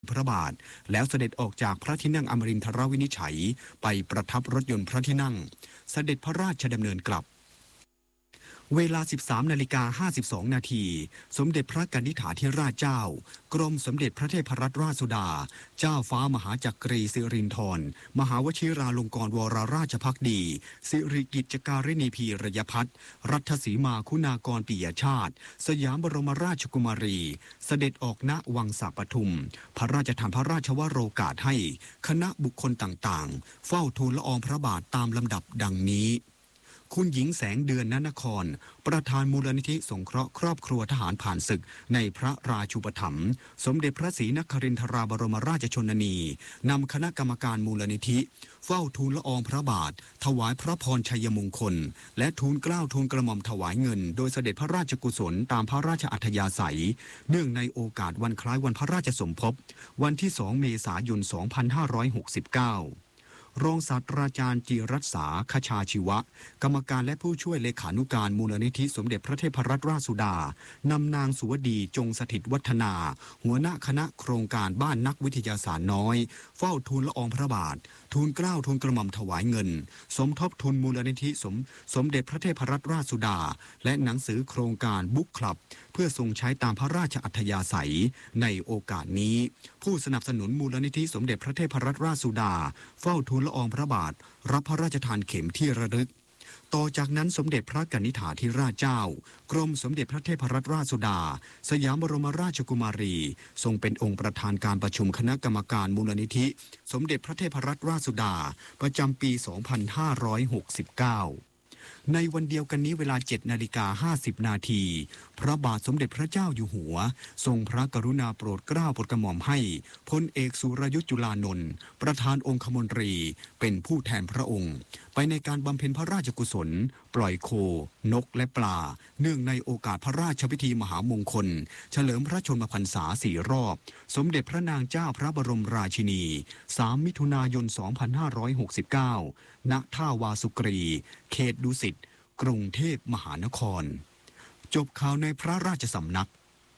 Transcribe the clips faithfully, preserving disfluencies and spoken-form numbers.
พระบาทแล้วเสด็จออกจากพระที่นั่งอมรินทรวินิจฉัยไปประทับรถยนต์พระที่นั่งเสด็จพระราชดำเนินกลับเวลา สิบสามนาฬิกาห้าสิบสองนาทีสมเด็จพระกนิษฐาธิราชเจ้ากรมสมเด็จพระเทพรัตนราชสุดาเจ้าฟ้ามหาจักรีสิรินธรมหาวชิราลงกรณวรราชภักดีสิริกิจการิณีพีรยพัฒน์รัฐสีมาคุณากรปิยชาติสยามบรมราชกุมารีเสด็จออกณวังสาปทุมพระราชทานพระราชวโรกาสให้คณะบุคคลต่างๆเฝ้าทูลละอองพระบาทตามลำดับดังนี้คุณหญิงแสงเดือนนนครประธานมูลนิธิสงเคราะห์ครอบครัวทหารผ่านศึกในพระราชูปถัมภ์สมเด็จพระศรีนครินทราบรมราชชนนีนำคณะกรรมการมูลนิธิเฝ้าทูลละอองพระบาทถวายพระพรชัยมงคลและทูลเกล้าทูลกระหม่อมถวายเงินโดยเสด็จพระราชกุศลตามพระราชอัธยาศัยเนื่องในโอกาสวันคล้ายวันพระราชสมภพวันที่สองเมษายนสองพันห้าร้อยหกสิบเก้ารองศาสตราจารย์จิรัตษาคชาชีวะกรรมการและผู้ช่วยเลขานุการมูลนิธิสมเด็จพระเทพรัตนราชสุดานำนางสุวดีจงสถิตวัฒนาหัวหน้าคณะโครงการบ้านนักวิทยาศาสตร์น้อยเฝ้าทูลละอองพระบาททูลเกล้าทูลกระหม่อมถวายเงินสมทบทุนมูลนิธิสมสมเด็จพระเทพรัตนราชสุดาและหนังสือโครงการบุ๊กคลับเพื่อทรงใช้ตามพระราชอัธยาศัยในโอกาสนี้ผู้สนับสนุนมูลนิธิสมเด็จพระเทพรัตนราชสุดาเฝ้าทูลละอองพระบาทรับพระราชทานเข็มที่ระลึกต่อจากนั้นสมเด็จพระกนิษฐาธิราชเจ้ากรมสมเด็จพระเทพรัตนราชสุดาสยามบรมราชกุมารีทรงเป็นองค์ประธานการประชุมคณะกรรมการมูลนิธิสมเด็จพระเทพรัตนราชสุดาประจำปี สองพันห้าร้อยหกสิบเก้าในวันเดียวกันนี้เวลา เจ็ดนาฬิกาห้าสิบนาทีพระบาทสมเด็จพระเจ้าอยู่หัวทรงพระกรุณาโปรดเกล้าโปรดกระหม่อมให้พลเอกสุรยุทธจุลานนท์ประธานองคมนตรีเป็นผู้แทนพระองค์ไปในการบำเพ็ญพระราชกุศลปล่อยโคนกและปลาเนื่องในโอกาสพระราชพิธีมหามงคลเฉลิมพระชนมพรรษาสี่รอบสมเด็จพระนางเจ้าพระบรมราชินีสามมิถุนายนสองพันห้าร้อยหกสิบเก้าณท่าวาสุกรีเขตดุสิตกรุงเทพมหานครจบข่าวในพระราชสำนัก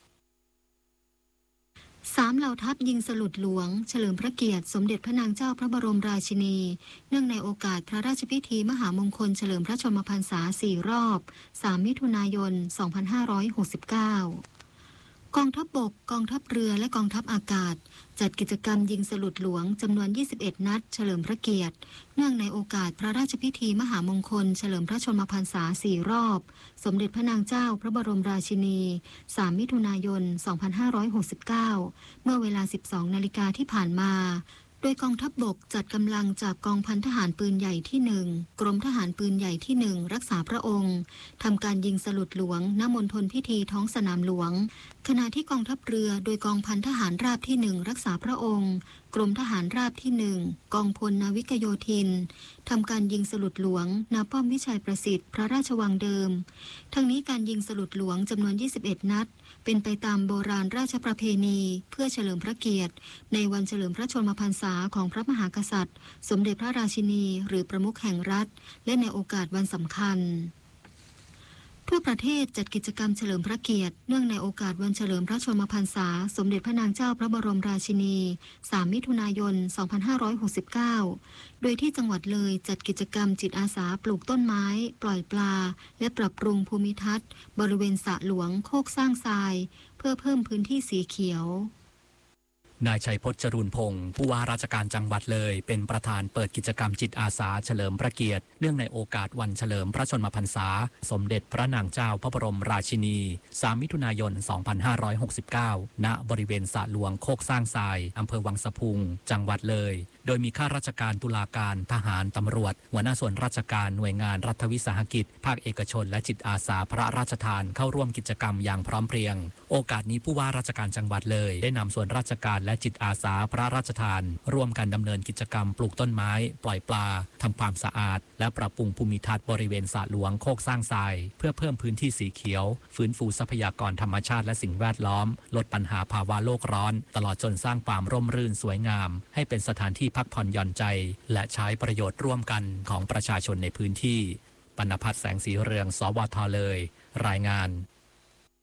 สามเหล่าทัพยิงสลุดหลวงเฉลิมพระเกียรติสมเด็จพระนางเจ้าพระบรมราชินีเนื่องในโอกาสพระราชพิธีมหามงคลเฉลิมพระชนมพรรษาสี่รอบสามมิถุนายนสองพันห้าร้อยหกสิบเก้ากองทัพบกกองทัพเรือและกองทัพอากาศจัดกิจกรรมยิงสลุดหลวงจำนวนยี่สิบเอ็ดนัดเฉลิมพระเกียรติเนื่องในโอกาสพระราชพิธีมหามงคลเฉลิมพระชนมพรรษาสี่รอบสมเด็จพระนางเจ้าพระบรมราชินีสามมิถุนายนสองพันห้าร้อยหกสิบเก้าเมื่อเวลา สิบสองนาฬิกาที่ผ่านมาโดยกองทัพบกจัดกำลังจากกองพันทหารปืนใหญ่ที่หนึ่งกรมทหารปืนใหญ่ที่หนึ่งรักษาพระองค์ทำการยิงสลุดหลวงณมณฑลพิธีท้องสนามหลวงขณะที่กองทัพเรือโดยกองพันทหารราบที่หนึ่งรักษาพระองค์กรมทหารราบที่หนึ่งกองพลนาวิกโยธินทำการยิงสลุดหลวงณป้อมวิชัยประสิทธิ์พระราชวังเดิมทั้งนี้การยิงสลุดหลวงจำนวนยี่สิบเอ็ดนัดเป็นไปตามโบราณราชประเพณีเพื่อเฉลิมพระเกียรติในวันเฉลิมพระชนมพรรษาของพระมหากษัตริย์สมเด็จพระราชินีหรือประมุขแห่งรัฐและในโอกาสวันสำคัญทั่วประเทศจัดกิจกรรมเฉลิมพระเกียรติเนื่องในโอกาสวันเฉลิมพระชนมพรรษาสมเด็จพระนางเจ้าพระบรมราชินีสามมิถุนายนสองพันห้าร้อยหกสิบเก้าโดยที่จังหวัดเลยจัดกิจกรรมจิตอาสาปลูกต้นไม้ปล่อยปลาและปรับปรุงภูมิทัศน์บริเวณสระหลวงโคกสร้างทรายเพื่อเพิ่มพื้นที่สีเขียวนายชัยพจน์ จรูนพงศ์ผู้ว่าราชการจังหวัดเลยเป็นประธานเปิดกิจกรรมจิตอาสาเฉลิมพระเกียรติเนื่องในโอกาสวันเฉลิมพระชนมพรรษาสมเด็จพระนางเจ้าพระบรมราชินีสามมิถุนายนสองพันห้าร้อยหกสิบเก้าณบริเวณสระหลวงโคกสร้างทรายอำเภอวังสะพุงจังหวัดเลยโดยมีข้าราชการตุลาการทหารตำรวจหัวหน้าส่วนราชการหน่วยงานรัฐวิสาหกิจภาคเอกชนและจิตอาสาพระราชทานเข้าร่วมกิจกรรมอย่างพร้อมเพรียงโอกาสนี้ผู้ว่าราชการจังหวัดเลยได้นำส่วนราชการและจิตอาสาพระราชทานร่วมกันดำเนินกิจกรรมปลูกต้นไม้ปล่อยปลาทำความสะอาดและปรับปรุงภูมิทัศน์บริเวณสระหลวงโคกสร้างทรายเพื่อเพิ่มพื้นที่สีเขียวฟื้นฟูทรัพยากรธรรมชาติและสิ่งแวดล้อมลดปัญหาภาวะโลกร้อนตลอดจนสร้างความร่มรื่นสวยงามให้เป็นสถานที่พักผ่อนหย่อนใจและใช้ประโยชน์ร่วมกันของประชาชนในพื้นที่ปณพัฒน์ แสงสีเรืองสวทเลยรายงาน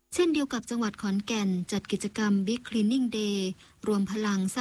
เช่นเดียวกับจังหวัดขอนแก่นจัดกิจกรรม Big Cleaning Day รวมพลัง